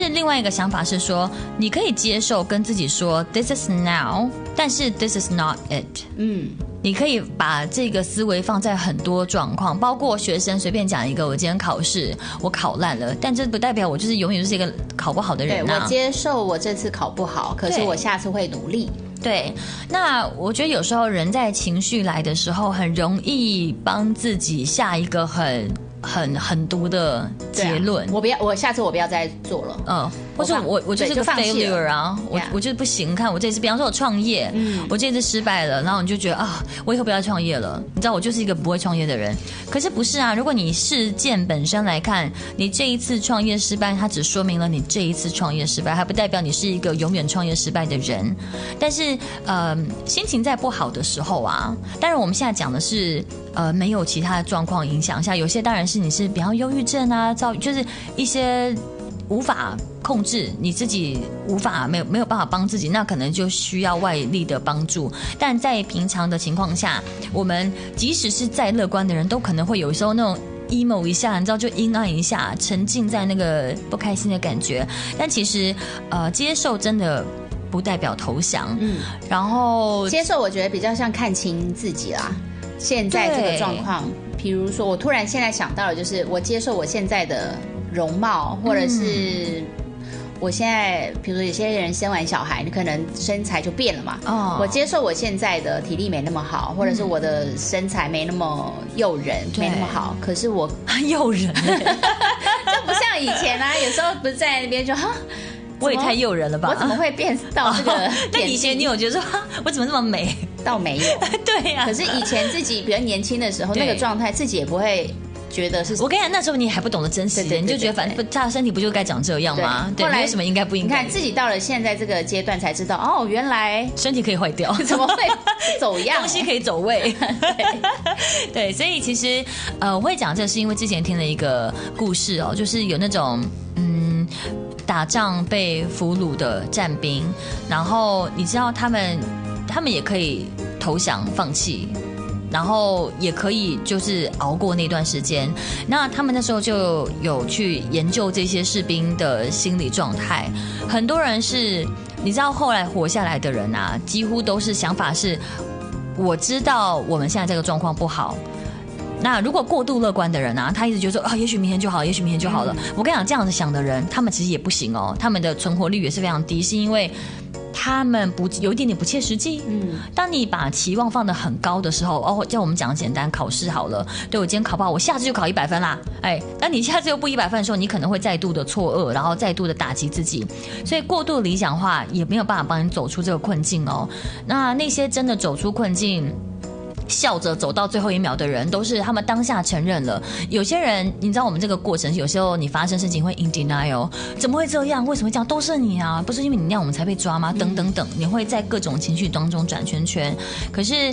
另外一个想法是说，你可以接受跟自己说 "This is now"， 但是 "This is not it"。你可以把这个思维放在很多状况，包括学生随便讲一个，我今天考试我考烂了，但这不代表我就是永远就是一个考不好的人啊。 对，我接受我这次考不好，可是我下次会努力。 对，那我觉得有时候人在情绪来的时候，很容易帮自己下一个很毒的结论。 我下次我不要再做了。 或者我就是个 failure 啊，我就是不行。看我这次，比方说我创业，我这次失败了，然后你就觉得啊，我以后不要创业了。你知道我就是一个不会创业的人。可是不是啊，如果你事件本身来看，你这一次创业失败，它只说明了你这一次创业失败，还不代表你是一个永远创业失败的人。但是心情在不好的时候啊，当然我们现在讲的是没有其他的状况影响下，有些当然是你是比方忧郁症啊，就是一些无法控制你自己，无法没有办法帮自己，那可能就需要外力的帮助。但在平常的情况下，我们即使是再乐观的人都可能会有时候那种 emo 一下，你知道就阴暗一下，沉浸在那个不开心的感觉。但其实接受真的不代表投降。然后接受我觉得比较像看清自己啦。现在这个状况，比如说我突然现在想到的就是我接受我现在的容貌，或者是我现在比如说有些人生完小孩，你可能身材就变了嘛。我接受我现在的体力没那么好，或者是我的身材没那么诱人，没那么好，可是我诱人就不像以前啊，有时候不是在那边就我也太诱人了吧， 我怎么会变到这个那以前你有觉得说我怎么这么美？ 倒没有对呀。 可是以前自己比较年轻的时候，那个状态自己也不会觉得是。 我跟你讲，那时候你还不懂得珍惜，你就觉得反正他的身体不就该长这样吗？对，没有什么应该不应该。 你看自己到了现在这个阶段才知道，哦，原来身体可以坏掉， 怎么会走样？ 东西可以走位。对，所以其实我会讲这是因为之前听了一个故事哦，就是有那种打仗被俘虏的战兵，然后你知道他们也可以投降放弃，然后也可以就是熬过那段时间。那他们那时候就有去研究这些士兵的心理状态，很多人是你知道后来活下来的人啊，几乎都是想法是我知道我们现在这个状况不好。那如果过度乐观的人啊，他一直觉得说也许明天就好，也许明天就好了。我跟你讲，这样子想的人，他们其实也不行哦，他们的存活率也是非常低，是因为他们有一点点不切实际。当你把期望放得很高的时候，叫我们讲简单，考试好了，对我今天考不好，我下次就考100分啦。那你下次又不100分的时候，你可能会再度的错愕，然后再度的打击自己。所以过度理想化也没有办法帮你走出这个困境哦。那些真的走出困境，笑着走到最后一秒的人，都是他们当下承认了。有些人你知道我们这个过程，有时候你发生事情会 in denial， 怎么会这样，为什么会这样，都是你啊，不是因为你那样我们才被抓吗，等等等，你会在各种情绪当中转圈圈。可是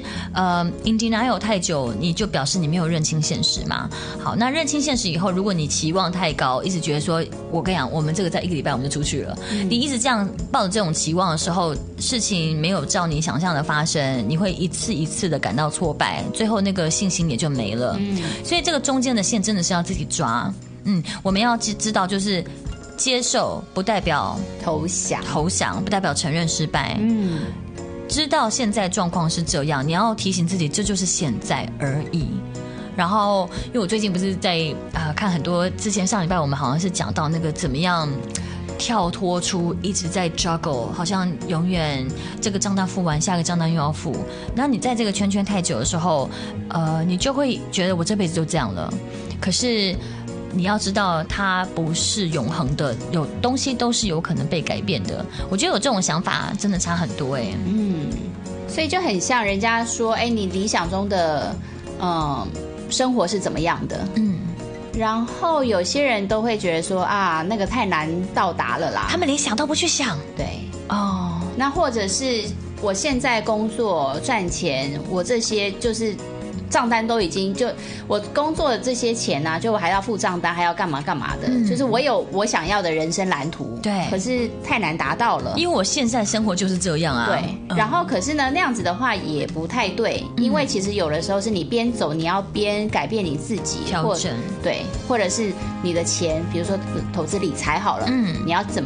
in denial 太久，你就表示你没有认清现实嘛。好，那认清现实以后，如果你期望太高，一直觉得说我跟你讲我们这个在1个礼拜我们就出去了，你一直这样抱着这种期望的时候，事情没有照你想象的发生，你会一次一次的感到挫败，最后那个信心也就没了。所以这个中间的线真的是要自己抓。我们要知道，就是接受不代表投降不代表承认失败。知道现在状况是这样，你要提醒自己，这就是现在而已。然后，因为我最近不是在看很多，之前上礼拜我们好像是讲到那个怎么样跳脱出一直在 juggle， 好像永远这个账单付完，下个账单又要付。那你在这个圈圈太久的时候，你就会觉得我这辈子就这样了。可是你要知道，它不是永恒的，有东西都是有可能被改变的。我觉得有这种想法真的差很多所以就很像人家说，你理想中的生活是怎么样的？然后有些人都会觉得说那个太难到达了啦， 他们连想都不去想。 对那或者是我现在工作赚钱，我这些就是账单都已经我工作的这些钱啊，就我还要付账单，还要干嘛干嘛的，就是我有我想要的人生蓝图， 对， 可是太难达到了， 因为我现在生活就是这样啊。 对，然后可是呢，那样子的话也不太对，因为其实有的时候是你边走，你要边改变你自己， 调整， 对，或者是你的钱，比如说投资理财好了，你要怎么